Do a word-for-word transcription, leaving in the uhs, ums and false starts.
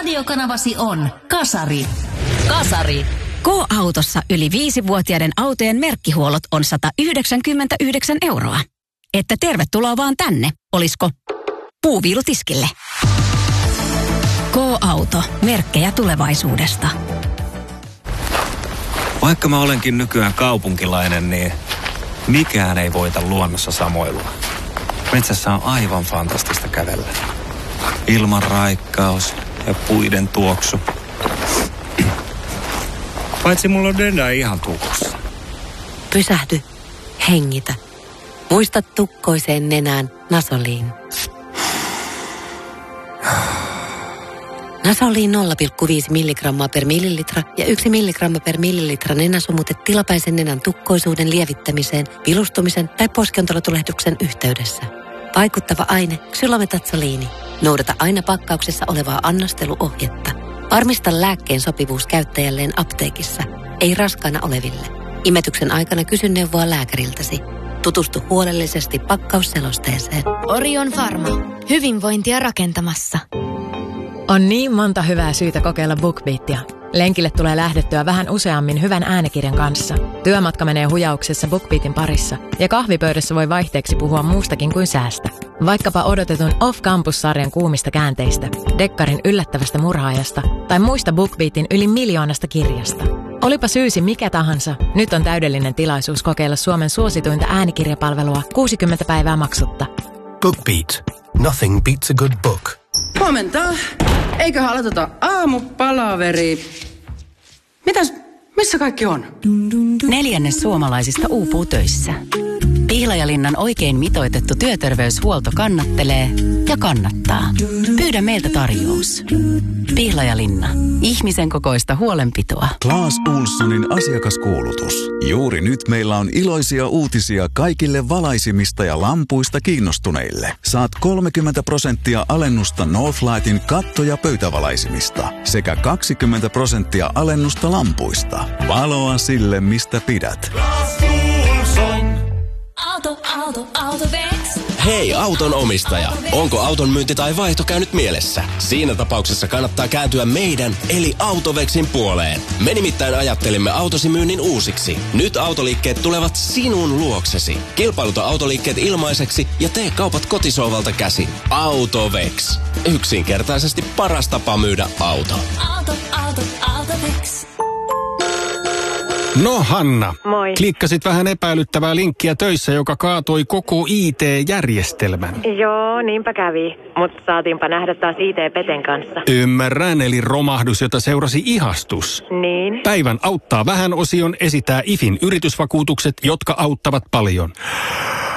radiokanavasi on Kasari. Kasari. K-autossa yli viisivuotiaiden autojen merkkihuollot on sata yhdeksänkymmentäyhdeksän euroa. Että tervetuloa vaan tänne, olisko puuviilutiskille. K-auto. Merkkejä tulevaisuudesta. Vaikka mä olenkin nykyään kaupunkilainen, niin mikään ei voita luonnossa samoilua. Metsässä on aivan fantastista kävellä. Ilman raikkaus ja puiden tuoksu. Paitsi mulla on dödä ihan tukossa. Pysähdy. Hengitä. Muista tukkoiseen nenään Nasoliin. Nasoliin nolla pilkku viisi milligrammaa per millilitra ja yksi milligramma per millilitra nenäsumutet tilapäisen nenän tukkoisuuden lievittämiseen, vilustumisen tai poskiontelotulehduksen yhteydessä. Vaikuttava aine ksylometatsaliini. Noudata aina pakkauksessa olevaa annosteluohjetta. Varmista lääkkeen sopivuus käyttäjälleen apteekissa, ei raskaana oleville. Imetyksen aikana kysy neuvoa lääkäriltäsi. Tutustu huolellisesti pakkausselosteeseen. Orion Pharma. Hyvinvointia rakentamassa. On niin monta hyvää syytä kokeilla BookBeatia. Lenkille tulee lähdettyä vähän useammin hyvän äänikirjan kanssa. Työmatka menee hujauksessa BookBeatin parissa. Ja kahvipöydässä voi vaihteeksi puhua muustakin kuin säästä. Vaikkapa odotetun Off-Campus-sarjan kuumista käänteistä, Dekkarin yllättävästä murhaajasta tai muista BookBeatin yli miljoonasta kirjasta. Olipa syysi mikä tahansa, nyt on täydellinen tilaisuus kokeilla Suomen suosituinta äänikirjapalvelua kuusikymmentä päivää maksutta. BookBeat. Nothing beats a good book. Huomenta. Eiköhän aloiteta aamupalaveri. Mitäs, missä kaikki on? Neljännes suomalaisista uupuu töissä. Pihlajalinnan oikein mitoitettu työterveyshuolto kannattelee ja kannattaa. Pyydä meiltä tarjous. Pihlajalinna. Ihmisen kokoista huolenpitoa. Claes Ohlsonin asiakaskuulutus. Juuri nyt meillä on iloisia uutisia kaikille valaisimista ja lampuista kiinnostuneille. Saat kolmekymmentä prosenttia alennusta Northlightin katto- ja pöytävalaisimista sekä kaksikymmentä prosenttia alennusta lampuista. Valoa sille, mistä pidät. Auto, auto, Autovex. Hei auton omistaja, onko auton myynti tai vaihto käynyt mielessä? Siinä tapauksessa kannattaa kääntyä meidän eli Autovexin puoleen. Me nimittäin ajattelimme autosi myynnin uusiksi. Nyt autoliikkeet tulevat sinun luoksesi. Kilpailuta autoliikkeet ilmaiseksi ja tee kaupat kotisohvalta käsin. Autovex. Yksinkertaisesti paras tapa myydä auto. Auto, auto, Autovex. No Hanna, moi. Klikkasit vähän epäilyttävää linkkiä töissä, joka kaatoi koko I T-järjestelmän. Joo, niinpä kävi, mutta saatiinpa nähdä taas I T-peten kanssa. Ymmärrän, eli romahdus, jota seurasi ihastus. Niin. Päivän auttaa vähän osion esittää I F In yritysvakuutukset, jotka auttavat paljon.